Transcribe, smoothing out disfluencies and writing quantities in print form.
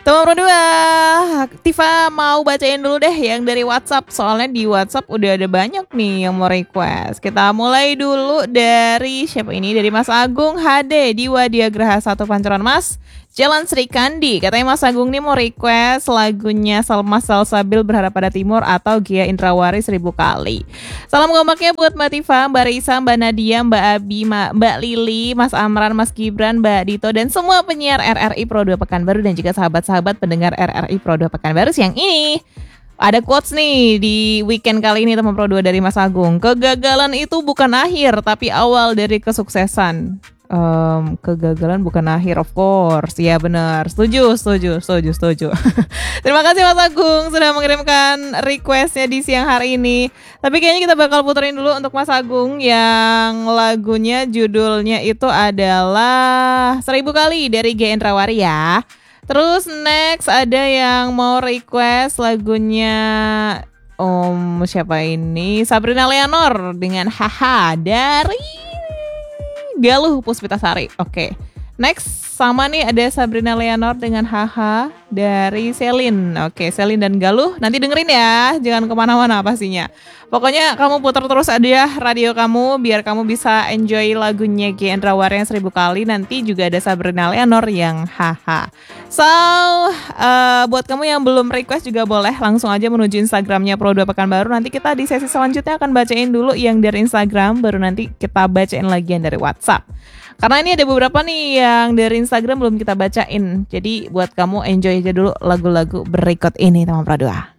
Teman Pro 2, Tifa mau bacain dulu deh yang dari WhatsApp. Soalnya di WhatsApp udah ada banyak nih yang mau request. Kita mulai dulu dari siapa ini? Dari Mas Agung HD di Wadiagraha 1 Pancoran Mas, Jalan Sri Kandi. Katanya Mas Agung nih mau request lagunya Salma Salsabil Berharap Pada Timur atau Gia Indrawari 1000 kali. Salam gombaknya buat Mbak Tifa, Mbak Risa, Mbak Nadia, Mbak Abi, Mbak Lili, Mas Amran, Mas Gibran, Mbak Dito, dan semua penyiar RRI Pro 2 Pekanbaru dan juga sahabat-sahabat pendengar RRI Pro 2 Pekanbaru siang ini. Ada quotes nih di weekend kali ini teman Pro 2 dari Mas Agung. Kegagalan itu bukan akhir tapi awal dari kesuksesan. Kegagalan bukan akhir, of course. Ya benar, setuju. Terima kasih Mas Agung sudah mengirimkan requestnya di siang hari ini. Tapi kayaknya kita bakal puterin dulu untuk Mas Agung yang lagunya judulnya itu adalah 1000 kali dari Gia Indrawari ya. Terus next ada yang mau request lagunya siapa ini? Sabrina Leonor dengan Haha dari Galuh Puspitasari. Oke. Next sama nih ada Sabrina Leonor dengan Haha dari Selin. Oke, Selin dan Galuh nanti dengerin ya, jangan kemana-mana pastinya. Pokoknya kamu putar terus aja radio kamu biar kamu bisa enjoy lagunya Gia Indrawari yang 1000 kali. Nanti juga ada Sabrina Leonor yang Haha. So, buat kamu yang belum request juga boleh langsung aja menuju Instagramnya Pro 2 Pekanbaru. Nanti kita di sesi selanjutnya akan bacain dulu yang dari Instagram, baru nanti kita bacain lagi yang dari WhatsApp. Karena ini ada beberapa nih yang dari Instagram belum kita bacain. Jadi buat kamu enjoy aja dulu lagu-lagu berikut ini teman Pro 2.